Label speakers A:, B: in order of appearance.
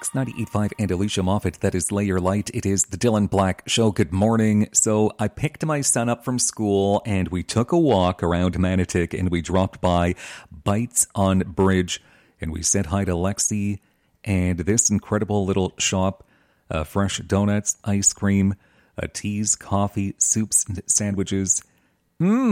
A: Kicks 98.5 and Alicia Moffat. That is Lay Your Light. It is the Dylan Black Show. Good morning. So I picked my son up from school and we took a walk around Manotick and we dropped by Bites on Bridge and we said hi to Lexi and this incredible little shop. Fresh donuts, ice cream, teas, coffee, soups, and sandwiches.